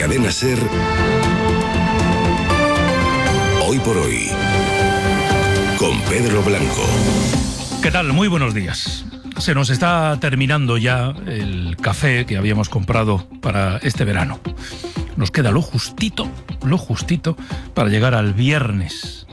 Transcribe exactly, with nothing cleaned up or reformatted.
Cadena SER, Hoy por Hoy, con Pedro Blanco. ¿Qué tal? Muy buenos días. Se nos está terminando ya el café que habíamos comprado para este verano. Nos queda lo justito, lo justito para llegar al viernes.